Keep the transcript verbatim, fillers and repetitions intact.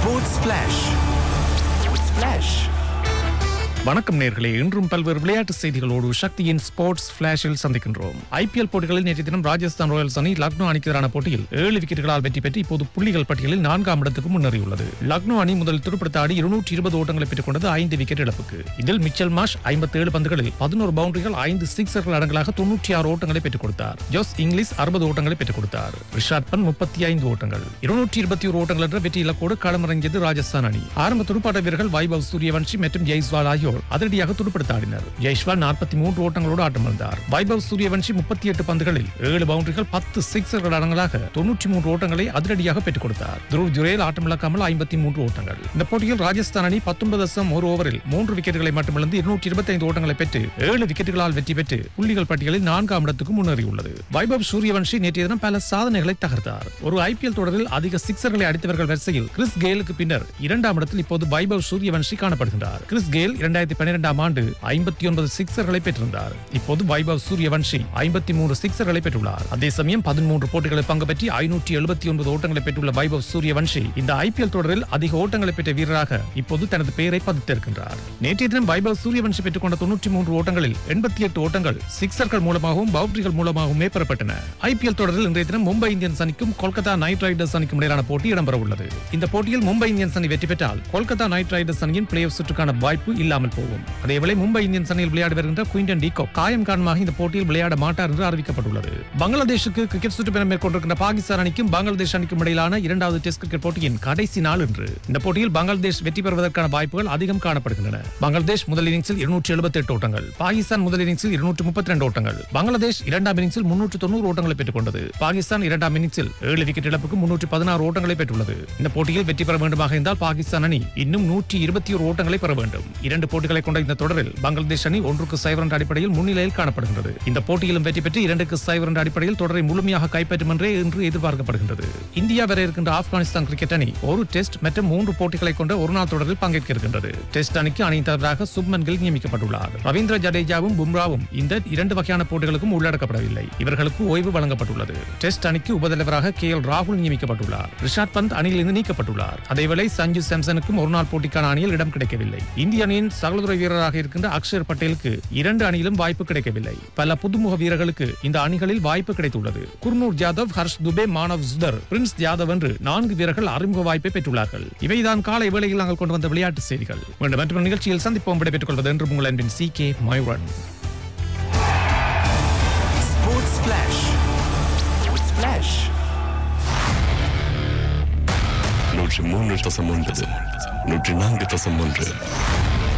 Sports Flash. Flash. வணக்கம் நேர்களே, இன்றும் பல்வேறு விளையாட்டு செய்திகளோடு சக்தியின் ஸ்போர்ட்ஸ் பிளாஷில் சந்திக்கின்றோம். ஐபிஎல் போட்டிகளில் நேற்று தினம் ராஜஸ்தான் ராயல்ஸ் அணி லக்னோ அணிக்கு எதிரான போட்டியில் ஏழு விக்கெட்டுகளால் வெற்றி பெற்று இப்போது புள்ளிகள் பட்டியலில் நான்காம் இடத்துக்கு முன்னேறியுள்ளது. லக்னோ அணி முதல் துடுப்படுத்த ஆடி இருநூற்றி இருபது ஓட்டங்களை பெற்றுக் கொண்டது ஐந்து விக்கெட் இழப்புக்கு. இதில் மிச்சல் மாஷ் ஐம்பத்தி ஏழு பந்துகளில் பதினோரு பவுண்டரிகள் ஐந்து சிக்ஸர்கள் அடங்கலாக தொன்னூற்றி ஆறு ஓட்டங்களை பெற்றுக் கொடுத்தார். ஜோஸ் இங்கிலீஷ் அறுபது ஓட்டங்களை பெற்றுக் கொடுத்தார். ரிஷாட் பந்த் முப்பத்தி ஐந்து ஓட்டங்கள் இருநூற்றி இருபத்தி ஒரு ஓட்டங்கள் என்ற வெற்றி இலக்கோடு களமிறங்கியது ராஜஸ்தான் அணி. ஆரம்ப துடுப்பாட்ட வீரர்கள் வைபவ் சூரியவன்ஷி மற்றும் ஜெய்ஸ்வால் ஆகியோர் அதிரடியாக துடுப்படுத்த ஆடினர். ஜெய்ஸ்வால் நாற்பத்தி மூன்று ஓட்டங்களோடு ஆட்டமிழந்தார். வைபவ் சூரியவன்ஷி முப்பத்தி எட்டு பந்துகளில் ஏழு பவுண்டரிகள் பத்து சிக்ஸர்கள் அடங்கலாக தொன்னூற்றி மூன்று ஓட்டங்களை அதிரடியாக பெற்றுக் கொடுத்தார். துருவ் ஜுரேல் ஆட்டமிழக்காமல் ஐம்பத்தி மூன்று ஓட்டங்கள். இந்த போட்டியில் ராஜஸ்தான் அணி பத்தொன்பது தசம் ஒரு ஓவரில் மூன்று விக்கெட்டுகளை மட்டுமிழந்து இருநூற்றி இருபத்தி ஐந்து ஓட்டங்களை பெற்று ஏழு விக்கெட்டுகளால் வெற்றி பெற்று புள்ளிகள் பட்டியலில் நான்காம் இடத்துக்கு முன்னேறியுள்ளது. வைபவ் சூரியவன்ஷி நேற்றைய தினம் பல சாதனைகளை தகர்த்தார். ஒரு ஐபிஎல் தொடரில் அதிக சிக்ஸர்களை அடித்தவர்கள் வரிசையில் கிறிஸ் கெயிலுக்கு பின்னர் இரண்டாம் இடத்தில் இப்போது வைபவ் சூரியவன்ஷி காணப்படுகின்றார். கிறிஸ் கெயில் இரண்டாயிரத்தி பன்னிரெண்டாம் ஆண்டு ஐம்பத்தி ஒன்பது சிக்ஸர்களை பெற்றிருந்தார். இப்போது வைபவ் சூரியவன்ஷி ஐம்பத்தி மூன்று சிக்ஸர்களை பெற்றுள்ளார். அதே சமயம் பதிமூன்று போட்டிகளில் பங்கு பெற்றி ஐநூற்றி எழுபத்தி ஒன்பது ஓட்டங்களை பெற்றுள்ள வைபவ் சூரியவன்ஷி இந்த ஐபிஎல் தொடரில் அதிக ஓட்டங்களை பெற்ற வீரராக இப்போது தனது பெயரை பதித்திருக்கின்றார். நேற்றைய தினம் வைபவ் சூரியவன்ஷி பெற்றுக் கொண்ட தொன்னூற்றி மூன்று ஓட்டங்களில் எண்பத்தி எட்டு ஓட்டங்கள் சிக்ஸர்கள் மூலமாகவும் பவுண்டரிகள் மூலமாகவுமே பெறப்பட்டன. ஐபிஎல் தொடரில் இன்றைய தினம் மும்பை இந்தியன்ஸ் அணிக்கும் கொல்கத்தா நைட் ரைடர்ஸ் அணிக்கும் இடையிலான போட்டி இடம்பெற உள்ளது. இந்த போட்டியில் மும்பை இந்தியன்ஸ் அணி வெற்றி பெற்றால் கொல்கத்தா நைட் ரைடர்ஸ் அணியின் பிளே ஆஃப் சுற்றுக்கான வாய்ப்பு இல்லாமல் போகும். அதேவேளை மும்பை இந்தியன்ஸ் அணியில் விளையாடி வருகின்ற குயின்டன் டி காக் காயம் காரணமாக இந்த போட்டியில் விளையாட மாட்டார் என்று அறிவிக்கப்பட்டுள்ளது. பங்களாதேஷுக்கு கிரிக்கெட் சுற்றுப்பயணம் மேற்கொண்டிருக்கின்ற பாகிஸ்தான் அணிக்கும் பங்களாதேஷ் அணிக்கும் இடையிலான இரண்டாவது டெஸ்ட் கிரிக்கெட் போட்டியின் கடைசி நாள் இன்று. இந்த போட்டியில் பங்களாதேஷ் வெற்றி பெறுவதற்கான வாய்ப்புகள் அதிகம் காணப்படுகின்றன. பங்களாதேஷ் முதல் இன்னிங்ஸில் இருநூற்றி எழுபத்தி எட்டு ஓட்டங்கள், பாகிஸ்தான் முதல் இன்னிங்ஸில் இருநூற்றி முப்பத்தி இரண்டு ஓட்டங்கள், பங்களாதேஷ் இரண்டாம் இன்னிங்ஸில் முன்னூற்று தொண்ணூறு ஓட்டங்களை பெற்றுக் கொண்டது. பாகிஸ்தான் இரண்டாம் இன்னிங்ஸில் ஏழு விக்கெட் இழப்புக்கு முன்னூற்றி பதினாறு ஓட்டங்களை பெற்றுள்ளது. இந்த போட்டியில் வெற்றி பெற வேண்டுமாக இருந்தால் பாகிஸ்தான் அணி இன்னும் நூற்றி இருபத்தி ஒரு ஓட்டங்களை பெற வேண்டும். இரண்டு போட்டிகளை கொண்ட இந்த தொடரில் பங்களாதேஷ் அணி ஒன்றுக்கு சைவர் என்ற அடிப்படையில் முன்னிலையில் காணப்படுகிறது. இந்த போட்டியிலும் வெற்றி பெற்று இரண்டுக்கு சைவர் என்ற அடிப்படையில் தொடரை முழுமையாக கைப்பற்றும் என்றே இன்று எதிர்பார்க்கப்படுகின்றது. இந்தியா வர இருக்கின்ற ஆப்கானிஸ்தான் கிரிக்கெட் அணி ஒரு டெஸ்ட் மற்றும் மூன்று போட்டிகளை கொண்ட ஒரு நாள் தொடரில் பங்கேற்க இருக்கின்றது. டெஸ்ட் அணிக்கு அணியின் தலைவராக சுப்மன் கில் நியமிக்கப்பட்டுள்ளார். ரவீந்திர ஜடேஜாவும் பும்ராவும் இந்த இரண்டு வகையான போட்டிகளுக்கும் உள்ளடக்கப்படவில்லை. இவர்களுக்கு ஓய்வு வழங்கப்பட்டுள்ளது. டெஸ்ட் அணிக்கு உபதலைவராக கே எல் ராகுல் நியமிக்கப்பட்டுள்ளார். ரிஷாட் பந்த் அணியிலிருந்து நீக்கப்பட்டுள்ளார். அதேவேளை சஞ்சு சாம்சனுக்கும் ஒரு நாள் போட்டிக்கான அணியில் இடம் கிடைக்கவில்லை. இந்திய அணியின் சகலதுறை வீரராக இருக்கின்ற அக்ஷர் பட்டேலுக்கு இரண்டு அணியிலும் வாய்ப்பு கிடைக்கவில்லை. பல புதுமுக வீரர்களுக்கு இந்த அணிகளில் வாய்ப்பு கிடைத்துள்ளது. குர்னூர் ஜாதவ், ஹர்ஷ் துபே, மானவ் சுதர், பிரின்ஸ் ஜாதவ் என்று நான்கு வீரர்கள் அறிமுக வாய்ப்பை பெற்றுள்ளார்கள். இவைதான் காலை வேளையில் நாங்கள் கொண்டு வந்த விளையாட்டு செய்திகள். மீண்டும் மற்றொரு நிகழ்ச்சியில் சந்திப்போம். விடைபெற்றுக் கொள்வது என்று உங்கள் அன்பின் C K Mayuran. Sports Flash. Flash. நூற்றி மூன்று தசம் ஒன்பது நூற்றி நான்கு தசம் ஒன்று